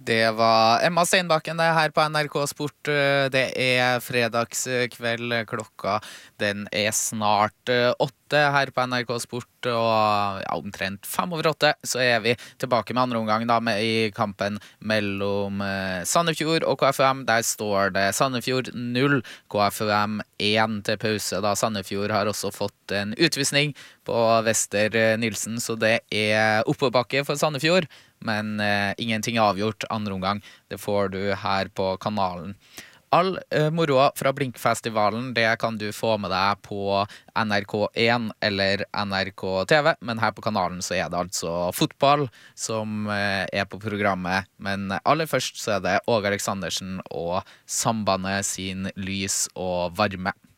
Det var Emma Steinbakken det her på NRK Sport. Det er fredagskveld. Klokka den er snart 8 her på NRK Sport, og ja, omtrent 7:05 så er vi tilbake med andre omgang da, i kampen mellom Sandefjord og KFUM. Der står det Sandefjord 0, KFUM 1 til pause. Da Sandefjord har også fått en utvisning på Wester Nilsen, så det er oppoverbakke for Sandefjord. Men ingenting er avgjort andre omgang. Det får du her på kanalen. All moroa fra Blinkfestivalen, det kan du få med deg på NRK1 eller NRK TV, men her på kanalen så er det altså fotball som er på programmet. Men aller først så er det Åge Aleksandersen og Sambandet sin Lys og varme.